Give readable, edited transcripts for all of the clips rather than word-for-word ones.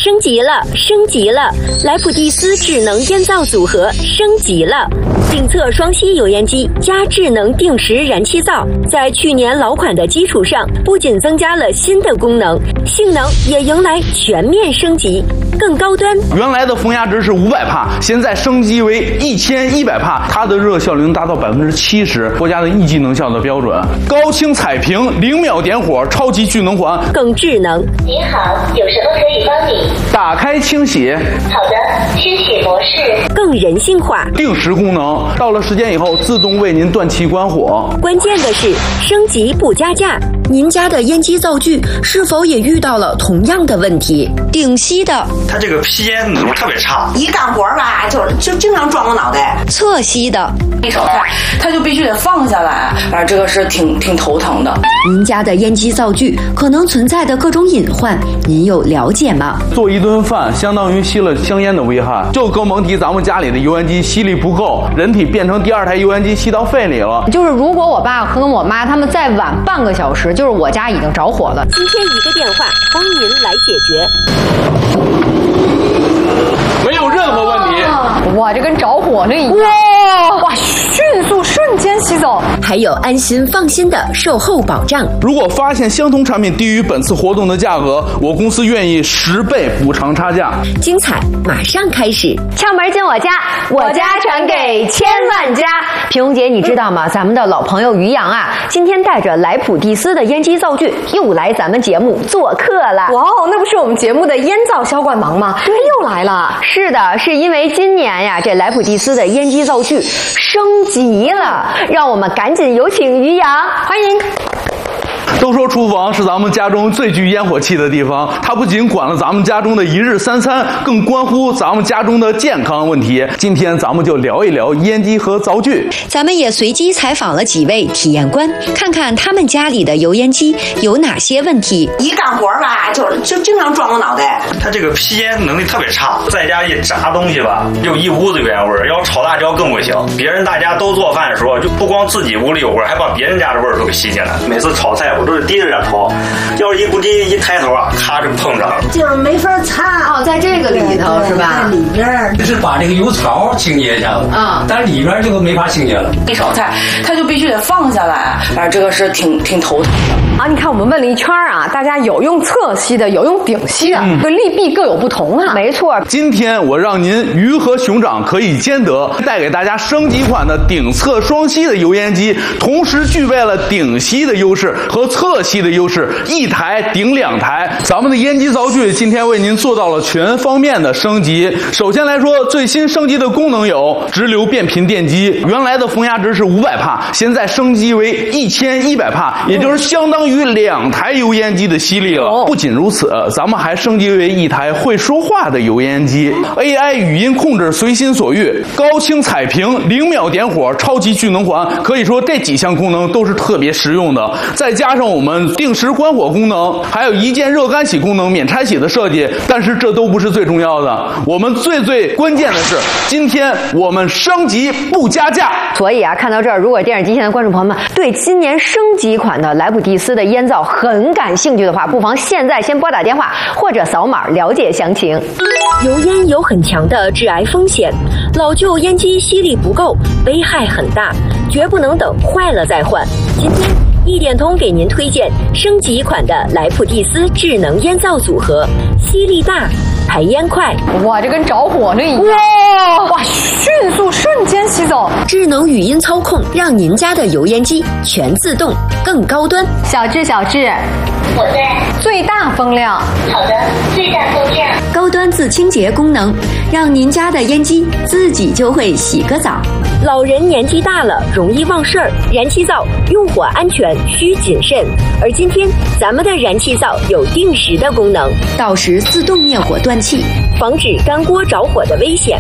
升级了，升级了！莱普蒂斯智能烟灶组合升级了，定测双吸油烟机加智能定时燃气灶，在去年老款的基础上，不仅增加了新的功能，性能也迎来全面升级，更高端。 原来的风压值是500帕，现在升级为1100帕，它的热效率能达到70%，国家的1级能效的标准。高清彩屏，0秒点火，超级聚能环， 更智能。 您好，有什么可以帮你？ 打开清洗。 好的，清洗模式。 更人性化， 定时功能，到了时间以后自动为您断气关火。 关键的是升级不加价。您家的烟机灶具是否也遇到了同样的问题？顶吸的， 它这个吸烟能力特别差， 一干活吧就经常撞我脑袋。 侧吸的， 一手菜它就必须得放下来，这个是挺头疼的。 您家的烟机灶具可能存在的各种隐患，您有了解吗？ 做一顿饭相当于吸了香烟的危害，就更甭提咱们家里的油烟机吸力不够，人体变成第2台油烟机吸到肺里了。 就是如果我爸和我妈他们再晚半个小时，就是我家已经着火了。 今天一个电话帮您来解决， 没有任何问题。 哇，这跟着火那一样。哇，迅速瞬间吸走， 还有安心放心的售后保障。 如果发现相同产品低于本次活动的价格，我公司愿意10倍补偿差价。 精彩马上开始， 窍门进我家，我家传给千万家。平蓉姐，你知道吗？咱们的老朋友于洋啊，今天带着莱普蒂斯的烟机灶具又来咱们节目做客了。 哇哦，那不是我们节目的烟灶销冠王吗？对，又来了。 是的，是因为今年呀，这莱普蒂斯的烟机灶具升级了，让我们赶紧有请于洋，欢迎。 都说厨房是咱们家中最具烟火气的地方，它不仅管了咱们家中的一日三餐，更关乎咱们家中的健康问题。今天咱们就聊一聊烟机和灶具。 咱们也随机采访了几位体验官，看看他们家里的油烟机有哪些问题。 一干活吧就经常撞我脑袋。 它这个吸烟能力特别差，在家一炸东西吧，就一屋子烟味儿，要炒辣椒更不行。别人大家都做饭的时候，就不光自己屋里有味儿，还把别人家的味儿都给吸进来。每次炒菜我都是低着点炒，要是一不低一抬头啊，咔就碰上了， 就是没法擦。 哦，在这个里头是吧？ 在里边就是把这个油槽清洁一下子啊，但里边就没法清洁了。 一手菜它就必须得放下来，这个是挺头疼的。 你看我们问了一圈啊，大家有用侧吸的，有用顶吸的，对利弊各有不同啊。 没错， 今天我让您鱼和熊掌可以兼得，带给大家升级款的顶侧双吸的油烟机，同时具备了顶吸的优势和侧吸的优势，一台顶2台。咱们的烟机灶具今天为您做到了全方面的升级。首先来说，最新升级的功能有直流变频电机，原来的风压值是500帕，现在升级为1100帕，也就是相当于2台油烟机的吸力了。不仅如此，咱们还升级为一台会说话的油烟机， AI 语音控制随心所欲，高清彩屏，0秒点火，超级聚能环，可以说这几项功能都是特别实用的。再加上我们定时关火功能，还有一键热干洗功能，免拆洗的设计。但是这都不是最重要的，我们最关键的是，今天我们升级不加价。 所以啊，看到这儿，如果电视机前的观众朋友们对今年升级款的莱普蒂斯的烟灶很感兴趣的话，不妨现在先拨打电话或者扫码了解详情。 油烟有很强的致癌风险，老旧烟机吸力不够，危害很大，绝不能等坏了再换。今天一点通给您推荐升级款的莱普蒂斯智能烟灶组合，吸力大，排烟快。 哇，这跟着火那一样。哇，迅速瞬间吸走。 智能语音操控，让您家的油烟机全自动，更高端。 小智， 我在。 最大风量。 好的，最大风量。 高端自清洁功能，让您家的烟机自己就会洗个澡。老人年纪大了，容易忘事儿，燃气灶用火安全需谨慎。而今天咱们的燃气灶有定时的功能，到时自动灭火断气，防止干锅着火的危险。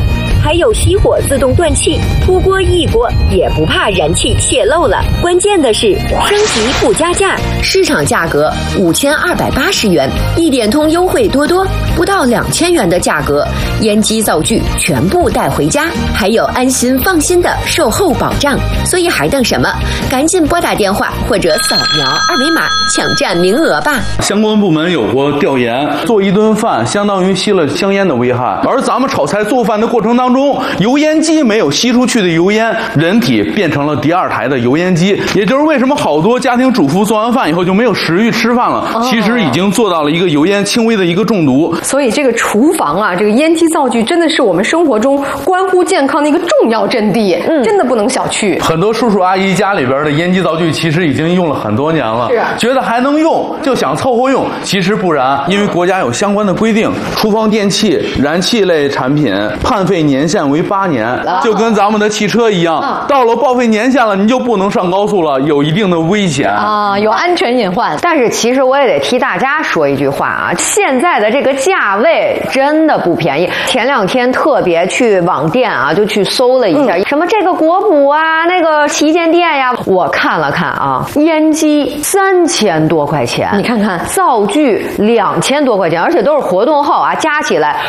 还有熄火自动断气，出锅一锅也不怕燃气泄漏了。关键的是升级不加价， 市场价格5280元，一点通优惠多多，不到2000元的价格，烟机灶具全部带回家，还有安心放心的售后保障。所以还等什么？赶紧拨打电话或者扫描二维码抢占名额吧。 相关部门有过调研，做一顿饭相当于吸了香烟的危害，而咱们炒菜做饭的过程当中，油烟机没有吸出去的油烟，人体变成了第二台的油烟机，也就是为什么好多家庭主妇做完饭以后就没有食欲吃饭了，其实已经做到了一个油烟轻微的一个中毒。 所以这个厨房啊，这个烟机灶具真的是我们生活中关乎健康的一个重要阵地，真的不能小觑。 很多叔叔阿姨家里边的烟机灶具其实已经用了很多年了，觉得还能用就想凑合用，其实不然，因为国家有相关的规定，厨房电器、燃气类产品判废年限为8年，就跟咱们的汽车一样，到了报废年限了，你就不能上高速了，有一定的危险啊，有安全隐患。 但是其实我也得替大家说一句话啊，现在的这个价位真的不便宜。前2天特别去网店啊，就去搜了一下，什么这个国补啊，那个旗舰店呀，我看了看啊，烟机3000多块钱， 你看看灶具2000多块钱，而且都是活动后啊，加起来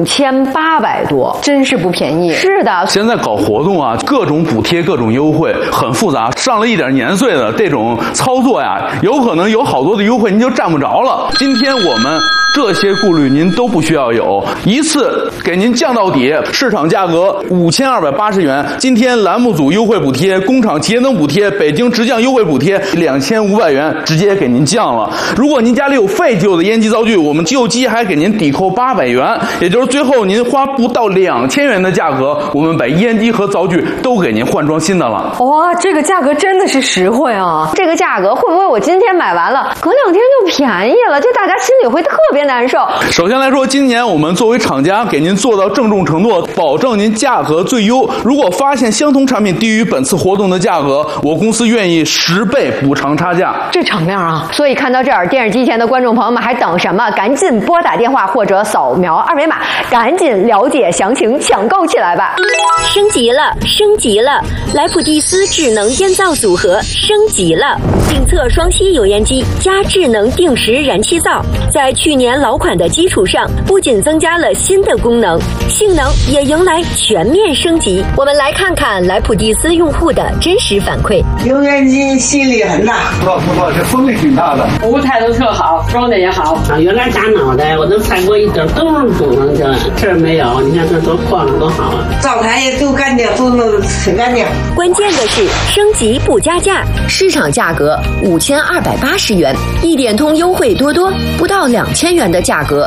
5800多， 真是不便宜。 是的， 现在搞活动啊，各种补贴、各种优惠，很复杂。上了一点年岁的这种操作呀，有可能有好多的优惠您就占不着了。今天我们这些顾虑您都不需要有，一次给您降到底，市场价格5280元。今天栏目组优惠补贴、工厂节能补贴、北京直降优惠补贴2500元，直接给您降了。如果您家里有废旧的烟机灶具，我们旧机还给您抵扣800元，也就是最后您花不到2000元的价格，我们把烟机和灶具都给您换装新的了。 哇，这个价格真的是实惠啊！ 这个价格会不会我今天买完了，隔2天就便宜了？就大家心里会特别难受。 首先来说，今年我们作为厂家给您做到郑重承诺，保证您价格最优。如果发现相同产品低于本次活动的价格，我公司愿意10倍补偿差价。 这场面啊！ 所以看到这儿，电视机前的观众朋友们还等什么？赶紧拨打电话或者扫描二维码，赶紧了解详情，抢购起来吧！ 升级了，升级了！莱普蒂斯智能烟灶组合升级了，定测双吸油烟机加智能定时燃气灶，在去年老款的基础上，不仅增加了新的功能，性能也迎来全面升级。我们来看看莱普蒂斯用户的真实反馈。 油烟机吸力很大， 不，这风力挺大的， 服务态度特好，装的也好啊。原来打脑袋我都踩过一点都是堵上去了，这没有，你看这多晃了多好啊！ 灶台也都干净，都弄得很干净。 关键的是升级不加价， 市场价格5280元，一点通优惠多多，不到2000元的价格，